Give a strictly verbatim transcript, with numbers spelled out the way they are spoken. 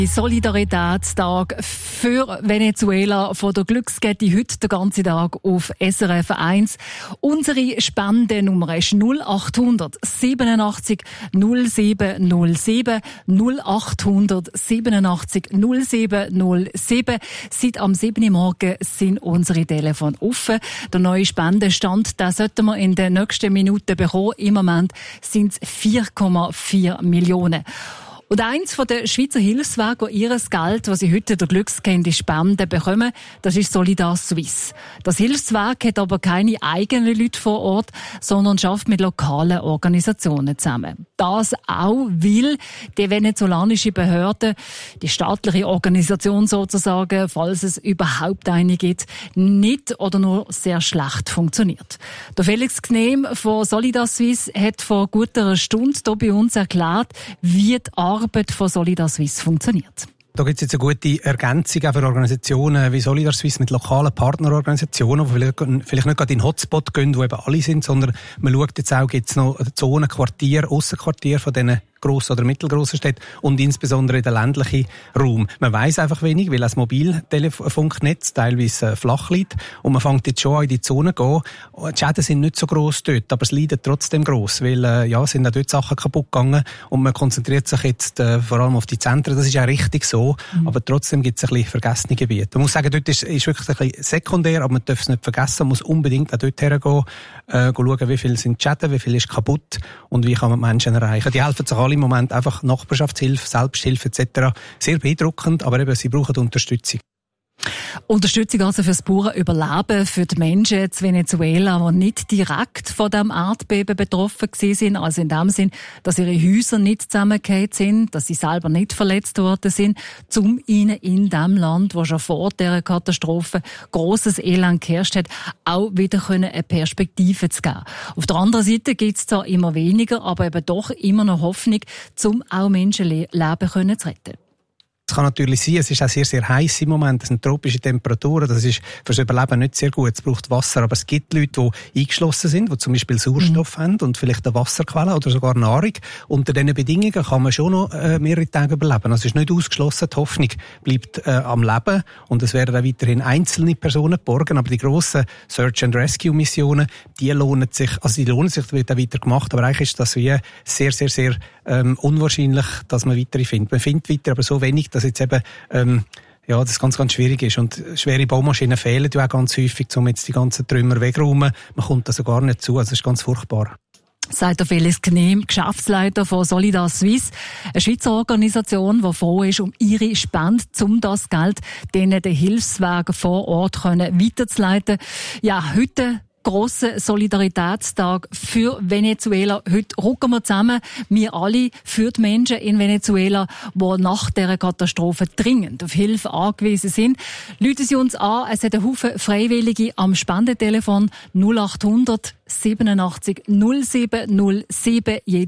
Solidaritätstag für Venezuela von der Glückskette heute den ganzen Tag auf S R F eins. Unsere Spendennummer ist null acht hundert siebenundachtzig null sieben null sieben null acht hundert siebenundachtzig null sieben null sieben. Seit am sieben Uhr morgen sind unsere Telefone offen. Der neue Spendenstand, den sollten wir in den nächsten Minuten bekommen. Im Moment sind es vier Komma vier Millionen. Und eins von den Schweizer Hilfswerken, die ihr Geld, das sie heute der Glückskette spenden, bekommen, das ist Solidar Suisse. Das Hilfswerk hat aber keine eigenen Leute vor Ort, sondern schafft mit lokalen Organisationen zusammen. Das auch, weil die venezolanische Behörde, die staatliche Organisation sozusagen, falls es überhaupt eine gibt, nicht oder nur sehr schlecht funktioniert. Der Felix Gnehm von Solidar Suisse hat vor gut einer Stunde hier bei uns erklärt, wie die Arbeit von Solidar Suisse funktioniert. Da gibt es jetzt eine gute Ergänzung auch für Organisationen wie Solidar Suisse mit lokalen Partnerorganisationen, die vielleicht, vielleicht nicht gerade in den Hotspot gehen, wo eben alle sind, sondern man schaut jetzt auch, gibt es noch Zonen, Quartier, Aussenquartier von diesen grossen oder mittelgrossen Städten und insbesondere den ländlichen Raum. Man weiss einfach wenig, weil das Mobiltelefunknetz teilweise flach liegt und man fängt jetzt schon an in die Zone zu gehen. Die Schäden sind nicht so gross dort, aber es leidet trotzdem gross, weil äh, ja, sind auch dort Sachen kaputt gegangen und man konzentriert sich jetzt äh, vor allem auf die Zentren. Das ist auch richtig so, mhm. aber trotzdem gibt es ein bisschen vergessene Gebiete. Man muss sagen, dort ist, ist wirklich ein bisschen sekundär, aber man darf es nicht vergessen, man muss unbedingt auch dort hergehen, äh, schauen, wie viel sind die Schäden, wie viel ist kaputt und wie kann man die Menschen erreichen. Die helfen sich alle im Moment einfach Nachbarschaftshilfe, Selbsthilfe et cetera. Sehr beeindruckend, aber eben, sie brauchen Unterstützung. Unterstützung also fürs pure Überleben für die Menschen in Venezuela, die nicht direkt von dem Erdbeben betroffen sind, also in dem Sinn, dass ihre Häuser nicht zusammengefallen sind, dass sie selber nicht verletzt worden sind, um ihnen in dem Land, wo schon vor dieser Katastrophe grosses Elend geherrscht hat, auch wieder eine Perspektive zu geben. Auf der anderen Seite gibt es zwar immer weniger, aber eben doch immer noch Hoffnung, um auch Menschenleben zu retten. Es kann natürlich sein, es ist auch sehr, sehr heiß im Moment, es sind tropische Temperaturen, das ist fürs Überleben nicht sehr gut, es braucht Wasser, aber es gibt Leute, die eingeschlossen sind, die zum Beispiel Sauerstoff mhm. haben und vielleicht eine Wasserquelle oder sogar Nahrung. Unter diesen Bedingungen kann man schon noch äh, mehrere Tage überleben. Also es ist nicht ausgeschlossen, die Hoffnung bleibt äh, am Leben und es werden auch weiterhin einzelne Personen geborgen, aber die grossen Search-and-Rescue-Missionen, die lohnen sich, also die lohnen sich, das wird auch weiter gemacht, aber eigentlich ist das wie sehr, sehr, sehr ähm, unwahrscheinlich, dass man weitere findet. Man findet weiter, aber so wenig, dass jetzt eben, ähm, ja, das ganz, ganz schwierig ist. Und schwere Baumaschinen fehlen ja auch ganz häufig, um jetzt die ganzen Trümmer wegräumen. Man kommt also gar nicht zu, also das ist ganz furchtbar. Sagt der Felix Gnehm, Geschäftsleiter von Solidar Suisse, eine Schweizer Organisation, die froh ist um ihre Spende, um das Geld denen den Hilfswerken vor Ort können weiterzuleiten. Ja, heute grosser Solidaritätstag für Venezuela. Heute rücken wir zusammen, wir alle, für die Menschen in Venezuela, die nach dieser Katastrophe dringend auf Hilfe angewiesen sind. Rufen Sie uns an, es hat einen Haufen Freiwillige am Spendentelefon null acht hundert siebenundachtzig null sieben null sieben.